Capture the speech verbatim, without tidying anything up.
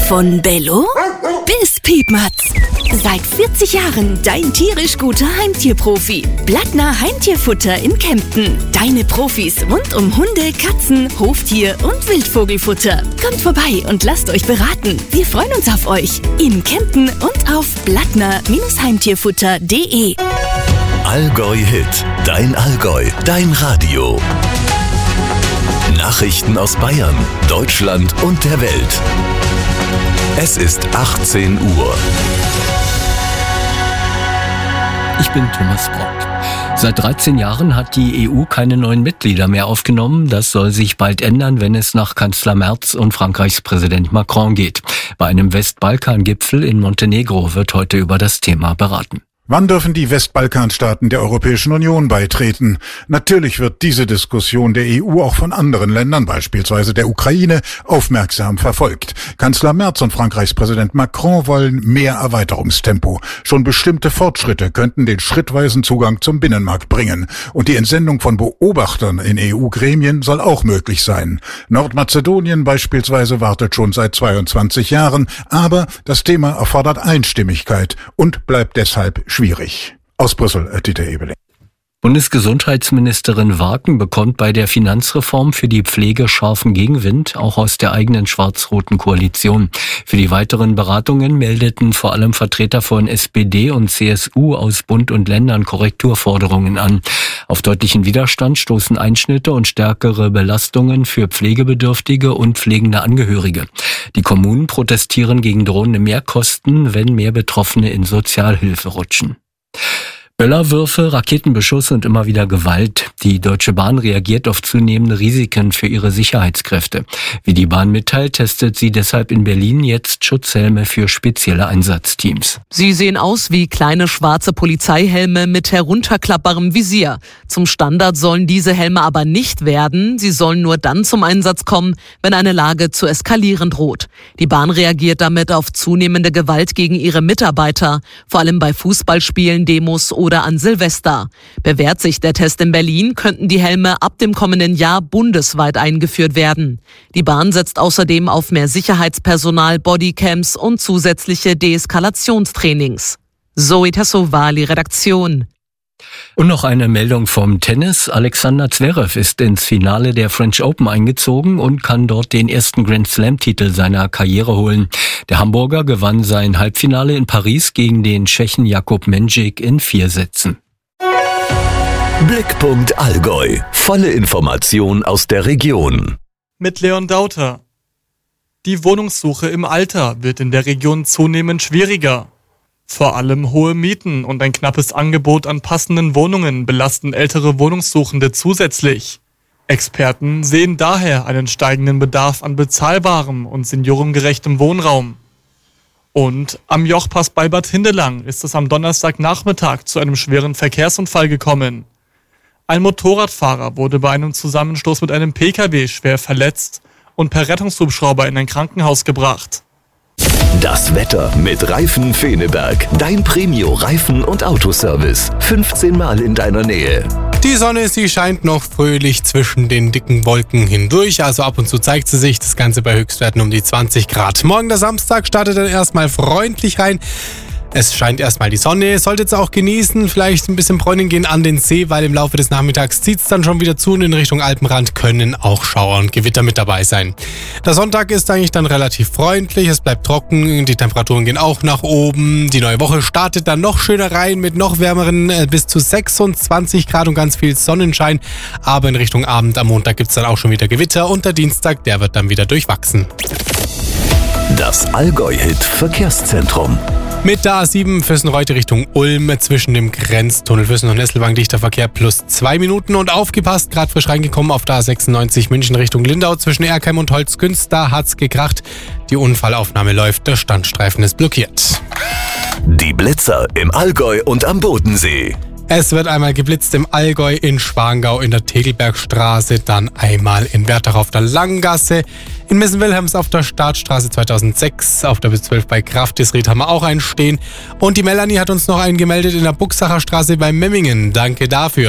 Von Bello bis Piepmatz. Seit vierzig Jahren dein tierisch guter Heimtierprofi. Blattner Heimtierfutter in Kempten. Deine Profis rund um Hunde, Katzen, Hoftier und Wildvogelfutter. Kommt vorbei und lasst euch beraten. Wir freuen uns auf euch. In Kempten und auf blattner Heimtierfutter punkt de. Allgäu Hit. Dein Allgäu. Dein Radio. Nachrichten aus Bayern, Deutschland und der Welt. Es ist achtzehn Uhr. Ich bin Thomas Brock. Seit dreizehn Jahren hat die E U keine neuen Mitglieder mehr aufgenommen. Das soll sich bald ändern, wenn es nach Kanzler Merz und Frankreichs Präsident Macron geht. Bei einem Westbalkan-Gipfel in Montenegro wird heute über das Thema beraten. Wann dürfen die Westbalkanstaaten der Europäischen Union beitreten? Natürlich wird diese Diskussion der E U auch von anderen Ländern, beispielsweise der Ukraine, aufmerksam verfolgt. Kanzler Merz und Frankreichs Präsident Macron wollen mehr Erweiterungstempo. Schon bestimmte Fortschritte könnten den schrittweisen Zugang zum Binnenmarkt bringen. Und die Entsendung von Beobachtern in E U-Gremien soll auch möglich sein. Nordmazedonien beispielsweise wartet schon seit zweiundzwanzig Jahren, aber das Thema erfordert Einstimmigkeit und bleibt deshalb schwierig. Aus Brüssel, Dieter Ebeling. Bundesgesundheitsministerin Waken bekommt bei der Finanzreform für die Pflege scharfen Gegenwind, auch aus der eigenen schwarz-roten Koalition. Für die weiteren Beratungen meldeten vor allem Vertreter von S P D und C S U aus Bund und Ländern Korrekturforderungen an. Auf deutlichen Widerstand stoßen Einschnitte und stärkere Belastungen für Pflegebedürftige und pflegende Angehörige. Die Kommunen protestieren gegen drohende Mehrkosten, wenn mehr Betroffene in Sozialhilfe rutschen. Böllerwürfe, Raketenbeschuss und immer wieder Gewalt. Die Deutsche Bahn reagiert auf zunehmende Risiken für ihre Sicherheitskräfte. Wie die Bahn mitteilt, testet sie deshalb in Berlin jetzt Schutzhelme für spezielle Einsatzteams. Sie sehen aus wie kleine schwarze Polizeihelme mit herunterklappbarem Visier. Zum Standard sollen diese Helme aber nicht werden. Sie sollen nur dann zum Einsatz kommen, wenn eine Lage zu eskalieren droht. Die Bahn reagiert damit auf zunehmende Gewalt gegen ihre Mitarbeiter, vor allem bei Fußballspielen, Demos oder an Silvester. Bewährt sich der Test in Berlin, könnten die Helme ab dem kommenden Jahr bundesweit eingeführt werden. Die Bahn setzt außerdem auf mehr Sicherheitspersonal, Bodycams und zusätzliche Deeskalationstrainings. Zoe Tassovali, Redaktion. Und noch eine Meldung vom Tennis. Alexander Zverev ist ins Finale der French Open eingezogen und kann dort den ersten Grand Slam-Titel seiner Karriere holen. Der Hamburger gewann sein Halbfinale in Paris gegen den Tschechen Jakub Mendžík in vier Sätzen. Blickpunkt Allgäu. Volle Information aus der Region. Mit Leon Dauter. Die Wohnungssuche im Alter wird in der Region zunehmend schwieriger. Vor allem hohe Mieten und ein knappes Angebot an passenden Wohnungen belasten ältere Wohnungssuchende zusätzlich. Experten sehen daher einen steigenden Bedarf an bezahlbarem und seniorengerechtem Wohnraum. Und am Jochpass bei Bad Hindelang ist es am Donnerstagnachmittag zu einem schweren Verkehrsunfall gekommen. Ein Motorradfahrer wurde bei einem Zusammenstoß mit einem Pkw schwer verletzt und per Rettungshubschrauber in ein Krankenhaus gebracht. Das Wetter mit Reifen Feneberg. Dein Premio-Reifen- und Autoservice. fünfzehn Mal in deiner Nähe. Die Sonne, sie scheint noch fröhlich zwischen den dicken Wolken hindurch. Also ab und zu zeigt sie sich. Das Ganze bei Höchstwerten um die zwanzig Grad. Morgen der Samstag startet dann erstmal freundlich rein. Es scheint erstmal die Sonne, solltet ihr auch genießen, vielleicht ein bisschen bräunen gehen an den See, weil im Laufe des Nachmittags zieht es dann schon wieder zu und in Richtung Alpenrand können auch Schauer und Gewitter mit dabei sein. Der Sonntag ist eigentlich dann relativ freundlich, es bleibt trocken, die Temperaturen gehen auch nach oben. Die neue Woche startet dann noch schöner rein mit noch wärmeren äh, bis zu sechsundzwanzig Grad und ganz viel Sonnenschein. Aber in Richtung Abend am Montag gibt es dann auch schon wieder Gewitter und der Dienstag, der wird dann wieder durchwachsen. Das Allgäu-Hit Verkehrszentrum. Mit der A sieben Füssen-Reute Richtung Ulm zwischen dem Grenztunnel Füssen und Nesselwang dichter Verkehr plus zwei Minuten. Und aufgepasst, gerade frisch reingekommen auf der A sechsundneunzig München Richtung Lindau zwischen Erkheim und Holzkünst. Da hat's gekracht. Die Unfallaufnahme läuft, der Standstreifen ist blockiert. Die Blitzer im Allgäu und am Bodensee. Es wird einmal geblitzt im Allgäu in Schwangau in der Tegelbergstraße, dann einmal in Wertach auf der Langgasse, in Messen-Wilhelms auf der Startstraße zweitausendsechs, auf der B zwölf bei Kraftisried haben wir auch einen stehen und die Melanie hat uns noch einen gemeldet in der Buchsacher Straße bei Memmingen. Danke dafür.